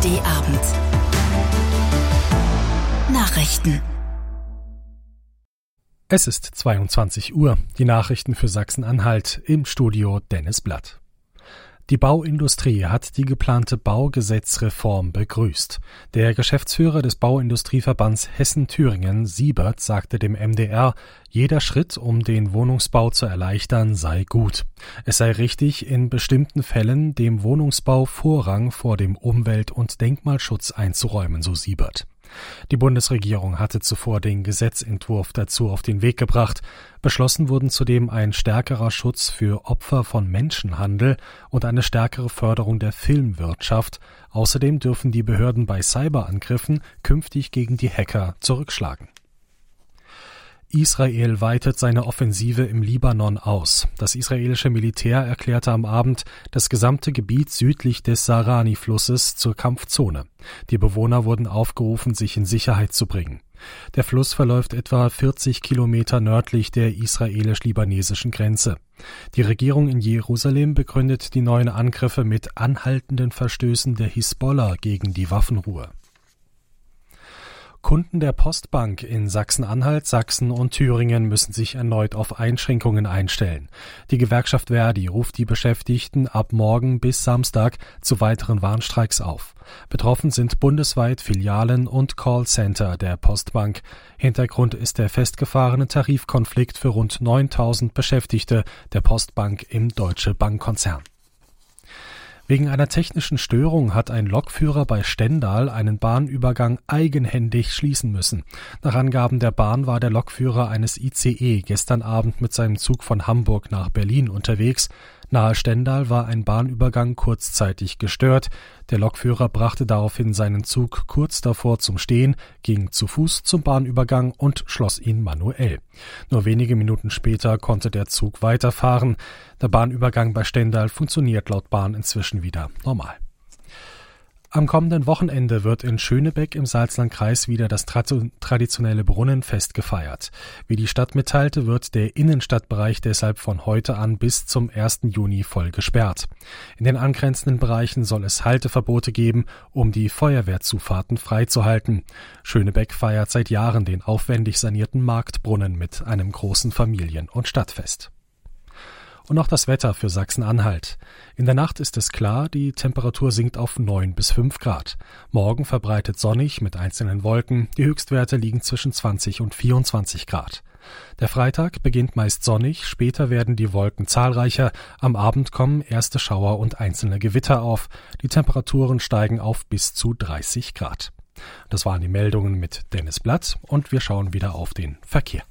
ARD Abend. Nachrichten. Es ist 22 Uhr. Die Nachrichten für Sachsen-Anhalt, im Studio Dennis Blatt. Die Bauindustrie hat die geplante Baugesetzreform begrüßt. Der Geschäftsführer des Bauindustrieverbands Hessen-Thüringen, Siebert, sagte dem MDR, jeder Schritt, um den Wohnungsbau zu erleichtern, sei gut. Es sei richtig, in bestimmten Fällen dem Wohnungsbau Vorrang vor dem Umwelt- und Denkmalschutz einzuräumen, so Siebert. Die Bundesregierung hatte zuvor den Gesetzentwurf dazu auf den Weg gebracht. Beschlossen wurden zudem ein stärkerer Schutz für Opfer von Menschenhandel und eine stärkere Förderung der Filmwirtschaft. Außerdem dürfen die Behörden bei Cyberangriffen künftig gegen die Hacker zurückschlagen. Israel weitet seine Offensive im Libanon aus. Das israelische Militär erklärte am Abend das gesamte Gebiet südlich des Sarani-Flusses zur Kampfzone. Die Bewohner wurden aufgerufen, sich in Sicherheit zu bringen. Der Fluss verläuft etwa 40 Kilometer nördlich der israelisch-libanesischen Grenze. Die Regierung in Jerusalem begründet die neuen Angriffe mit anhaltenden Verstößen der Hisbollah gegen die Waffenruhe. Kunden der Postbank in Sachsen-Anhalt, Sachsen und Thüringen müssen sich erneut auf Einschränkungen einstellen. Die Gewerkschaft ver.di ruft die Beschäftigten ab morgen bis Samstag zu weiteren Warnstreiks auf. Betroffen sind bundesweit Filialen und Callcenter der Postbank. Hintergrund ist der festgefahrene Tarifkonflikt für rund 9.000 Beschäftigte der Postbank im Deutsche Bankkonzern. Wegen einer technischen Störung hat ein Lokführer bei Stendal einen Bahnübergang eigenhändig schließen müssen. Nach Angaben der Bahn war der Lokführer eines ICE gestern Abend mit seinem Zug von Hamburg nach Berlin unterwegs. Nahe Stendal war ein Bahnübergang kurzzeitig gestört. Der Lokführer brachte daraufhin seinen Zug kurz davor zum Stehen, ging zu Fuß zum Bahnübergang und schloss ihn manuell. Nur wenige Minuten später konnte der Zug weiterfahren. Der Bahnübergang bei Stendal funktioniert laut Bahn inzwischen wieder normal. Am kommenden Wochenende wird in Schönebeck im Salzlandkreis wieder das traditionelle Brunnenfest gefeiert. Wie die Stadt mitteilte, wird der Innenstadtbereich deshalb von heute an bis zum 1. Juni voll gesperrt. In den angrenzenden Bereichen soll es Halteverbote geben, um die Feuerwehrzufahrten freizuhalten. Schönebeck feiert seit Jahren den aufwendig sanierten Marktbrunnen mit einem großen Familien- und Stadtfest. Und noch das Wetter für Sachsen-Anhalt. In der Nacht ist es klar, die Temperatur sinkt auf 9 bis 5 Grad. Morgen verbreitet sonnig mit einzelnen Wolken. Die Höchstwerte liegen zwischen 20 und 24 Grad. Der Freitag beginnt meist sonnig, später werden die Wolken zahlreicher. Am Abend kommen erste Schauer und einzelne Gewitter auf. Die Temperaturen steigen auf bis zu 30 Grad. Das waren die Meldungen mit Dennis Blatt und wir schauen wieder auf den Verkehr.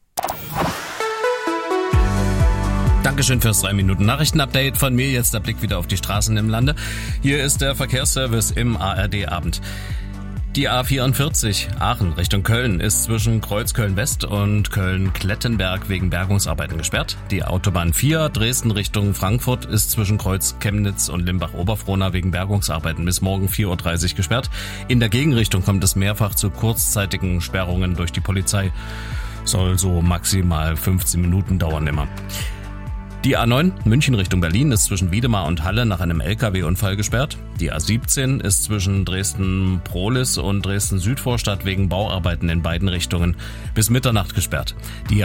Dankeschön fürs 3-Minuten-Nachrichten-Update. Von mir jetzt der Blick wieder auf die Straßen im Lande. Hier ist der Verkehrsservice im ARD-Abend. Die A44 Aachen Richtung Köln ist zwischen Kreuz Köln-West und Köln-Klettenberg wegen Bergungsarbeiten gesperrt. Die Autobahn 4 Dresden Richtung Frankfurt ist zwischen Kreuz Chemnitz und Limbach-Oberfrohna wegen Bergungsarbeiten bis morgen 4.30 Uhr gesperrt. In der Gegenrichtung kommt es mehrfach zu kurzzeitigen Sperrungen durch die Polizei. Soll so maximal 15 Minuten dauern immer. Die A9 München Richtung Berlin ist zwischen Wiedemar und Halle nach einem LKW-Unfall gesperrt. Die A17 ist zwischen Dresden-Prohlis und Dresden-Südvorstadt wegen Bauarbeiten in beiden Richtungen bis Mitternacht gesperrt. Die